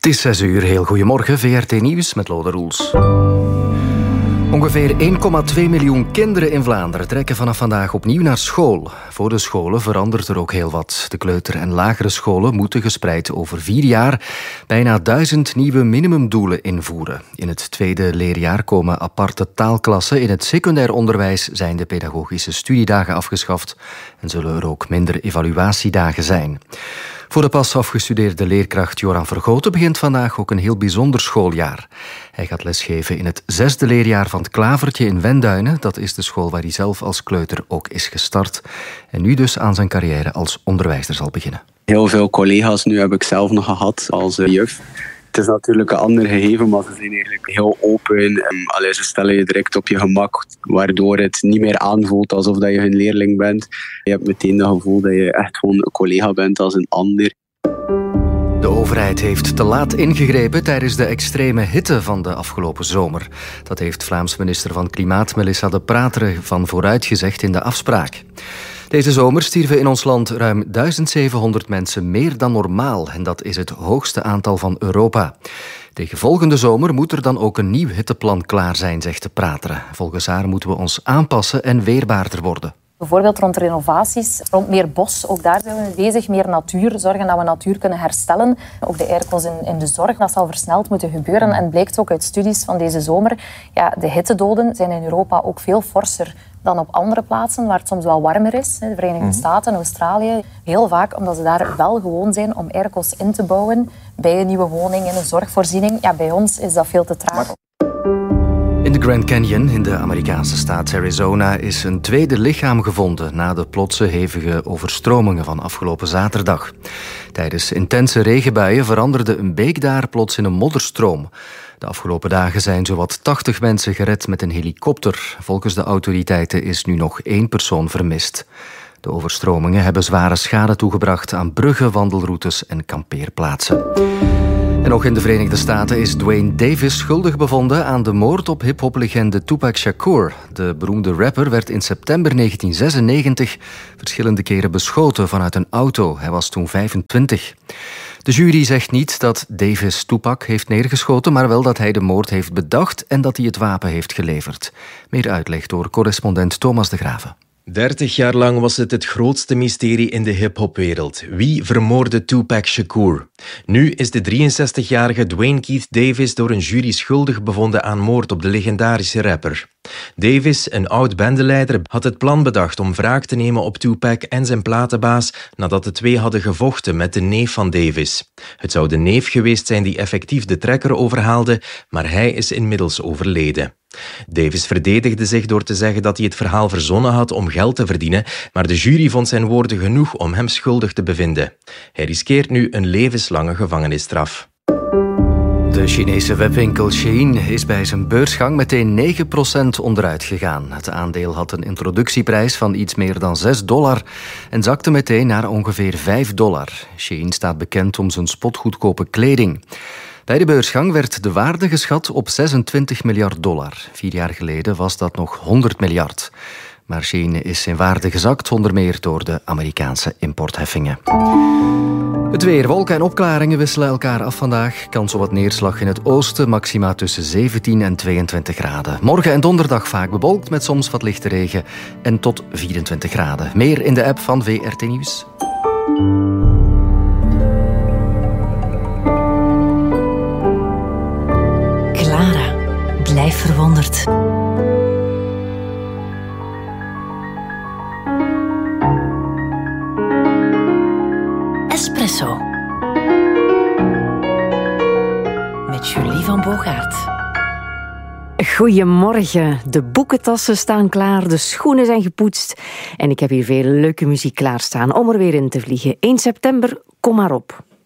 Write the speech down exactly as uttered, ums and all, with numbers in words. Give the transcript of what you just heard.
is zes uur, heel goedemorgen. V R T Nieuws met Lode Roels. Ongeveer één komma twee miljoen kinderen in Vlaanderen trekken vanaf vandaag opnieuw naar school. Voor de scholen verandert er ook heel wat. De kleuter- en lagere scholen moeten gespreid over vier jaar bijna duizend nieuwe minimumdoelen invoeren. In het tweede leerjaar komen aparte taalklassen. In het secundair onderwijs zijn de pedagogische studiedagen afgeschaft en zullen er ook minder evaluatiedagen zijn. Voor de pas afgestudeerde leerkracht Joran Vergoten begint vandaag ook een heel bijzonder schooljaar. Hij gaat lesgeven in het zesde leerjaar van het Klavertje in Wenduinen. Dat is de school waar hij zelf als kleuter ook is gestart. En nu dus aan zijn carrière als onderwijzer zal beginnen. Heel veel collega's nu heb ik zelf nog gehad als uh, juf. Het is natuurlijk een ander gegeven, maar ze zijn eigenlijk heel open. Allee, ze stellen je direct op je gemak, waardoor het niet meer aanvoelt alsof dat je hun leerling bent. Je hebt meteen het gevoel dat je echt gewoon een collega bent als een ander. De overheid heeft te laat ingegrepen tijdens de extreme hitte van de afgelopen zomer. Dat heeft Vlaams minister van Klimaat Melissa De Prater van vooruit gezegd in de afspraak. Deze zomer stierven in ons land ruim duizend zevenhonderd mensen meer dan normaal. En dat is het hoogste aantal van Europa. Tegen volgende zomer moet er dan ook een nieuw hitteplan klaar zijn, zegt De Prater. Volgens haar moeten we ons aanpassen en weerbaarder worden. Bijvoorbeeld rond renovaties, rond meer bos. Ook daar zijn we bezig. Meer natuur, zorgen dat we natuur kunnen herstellen. Ook de airco's in, in de zorg, dat zal versneld moeten gebeuren. En blijkt ook uit studies van deze zomer, ja, de hittedoden zijn in Europa ook veel forser dan op andere plaatsen, waar het soms wel warmer is. De Verenigde Staten, Australië. Heel vaak omdat ze daar wel gewoon zijn om airco's in te bouwen bij een nieuwe woning, in een zorgvoorziening. Ja, bij ons is dat veel te traag. In de Grand Canyon in de Amerikaanse staat Arizona is een tweede lichaam gevonden na de plotse hevige overstromingen van afgelopen zaterdag. Tijdens intense regenbuien veranderde een beek daar plots in een modderstroom. De afgelopen dagen zijn zowat tachtig mensen gered met een helikopter. Volgens de autoriteiten is nu nog één persoon vermist. De overstromingen hebben zware schade toegebracht aan bruggen, wandelroutes en kampeerplaatsen. En ook in de Verenigde Staten is Dwayne Davis schuldig bevonden aan de moord op hiphoplegende Tupac Shakur. De beroemde rapper werd in september negentien zesennegentig verschillende keren beschoten vanuit een auto. Hij was toen vijfentwintig. De jury zegt niet dat Davis Tupac heeft neergeschoten, maar wel dat hij de moord heeft bedacht en dat hij het wapen heeft geleverd. Meer uitleg door correspondent Thomas de Graven. dertig jaar lang was het het grootste mysterie in de hiphopwereld. Wie vermoordde Tupac Shakur? Nu is de drieënzestigjarige Dwayne Keith Davis door een jury schuldig bevonden aan moord op de legendarische rapper. Davis, een oud-bendeleider, had het plan bedacht om wraak te nemen op Tupac en zijn platenbaas nadat de twee hadden gevochten met de neef van Davis. Het zou de neef geweest zijn die effectief de trekker overhaalde, maar hij is inmiddels overleden. Davis verdedigde zich door te zeggen dat hij het verhaal verzonnen had om geld te verdienen, maar de jury vond zijn woorden genoeg om hem schuldig te bevinden. Hij riskeert nu een levenslange gevangenisstraf. De Chinese webwinkel Shein is bij zijn beursgang meteen negen procent onderuit gegaan. Het aandeel had een introductieprijs van iets meer dan zes dollar en zakte meteen naar ongeveer vijf dollar. Shein staat bekend om zijn spotgoedkope kleding. Bij de beursgang werd de waarde geschat op zesentwintig miljard dollar. Vier jaar geleden was dat nog honderd miljard. Maar Shein is in waarde gezakt, onder meer door de Amerikaanse importheffingen. Het weer, wolken en opklaringen wisselen elkaar af vandaag. Kans op wat neerslag in het oosten, maxima tussen zeventien en tweeëntwintig graden. Morgen en donderdag vaak bewolkt met soms wat lichte regen en tot vierentwintig graden. Meer in de app van V R T Nieuws. Clara, blijf verwonderd. Espresso. Met Julie van Bogaert. Goedemorgen. De boekentassen staan klaar, de schoenen zijn gepoetst en ik heb hier veel leuke muziek klaarstaan om er weer in te vliegen. één september, kom maar op.